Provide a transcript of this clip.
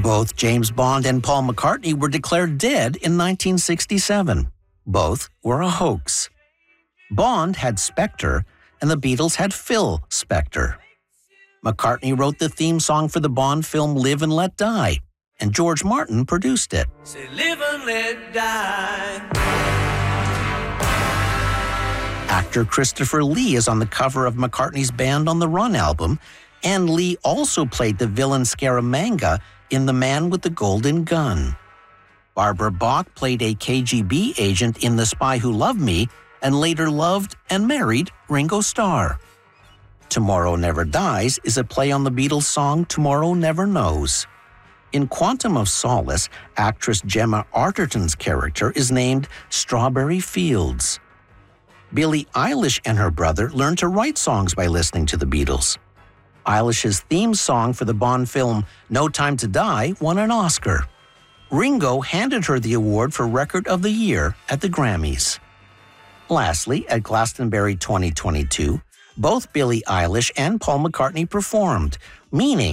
Both James Bond and Paul McCartney were declared dead in 1967. Both were a hoax. Bond had Spectre, and the Beatles had Phil Spector. McCartney wrote the theme song for the Bond film Live and Let Die, and George Martin produced it. Say, live and let die. Actor Christopher Lee is on the cover of McCartney's Band on the Run album, and Lee also played the villain Scaramanga in The Man with the Golden Gun. Barbara Bach played a KGB agent in The Spy Who Loved Me and later loved and married Ringo Starr. Tomorrow Never Dies is a play on the Beatles' song Tomorrow Never Knows. In Quantum of Solace, actress Gemma Arterton's character is named Strawberry Fields. Billie Eilish and her brother learned to write songs by listening to the Beatles. Eilish's theme song for the Bond film No Time to Die won an Oscar. Ringo handed her the award for Record of the Year at the Grammys. Lastly, at Glastonbury 2022, both Billie Eilish and Paul McCartney performed, meaning